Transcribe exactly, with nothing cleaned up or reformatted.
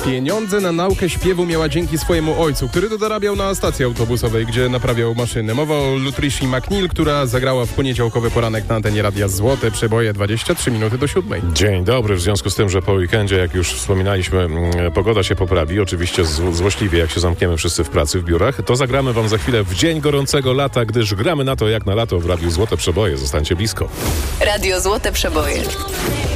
Pieniądze na naukę śpiewu miała dzięki swojemu ojcu, który to dorabiał na stacji autobusowej, gdzie naprawiał maszyny. Mowa o Lutricia McNeil, która zagrała w poniedziałkowy poranek na antenie Radia Złote Przeboje dwadzieścia trzy minuty do siódmej. Dzień dobry, w związku z tym, że po weekendzie, jak już wspominaliśmy, pogoda się poprawi, oczywiście zł- złośliwie, jak się zamkniemy wszyscy w pracy, w biurach, to zagramy wam za chwilę w dzień gorącego lata, gdyż gramy na to jak na lato w Radiu Złote Przeboje. Zostańcie blisko. Radio Złote Przeboje.